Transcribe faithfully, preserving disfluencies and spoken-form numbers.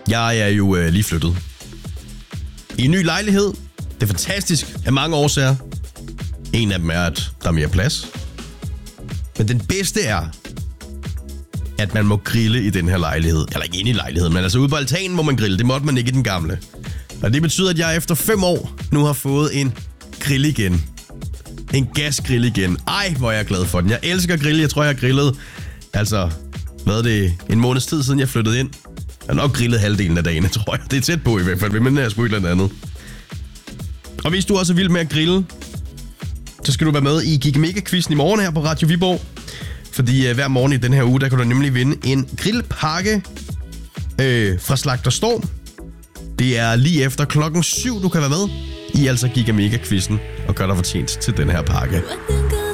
Jeg er jo øh, lige flyttet i en ny lejlighed. Det er fantastisk af mange årsager. En af dem er, at der er mere plads. Men den bedste er, at man må grille i den her lejlighed. Eller ikke inde i lejligheden, men altså ude på altanen må man grille. Det måtte man ikke i den gamle. Og det betyder, at jeg efter fem år nu har fået en grill igen. En gasgrill igen. Ej, hvor er jeg glad for den. Jeg elsker at grille. Jeg tror, jeg har grillet, altså, hvad er det, en måneds tid siden jeg flyttede ind. Jeg har nok grillet halvdelen af dagene, tror jeg. Det er tæt på i hvert fald, men jeg sgu et eller andet. Og hvis du også er vild med at grille, så skal du være med i Gigamega-quizzen i morgen her på Radio Viborg. Fordi øh, hver morgen i den her uge, der kan du nemlig vinde en grillpakke øh, fra Slagter Storm. Det er lige efter klokken syv, du kan være med i altså Gigamega-quizzen og gøre dig fortjent til den her pakke.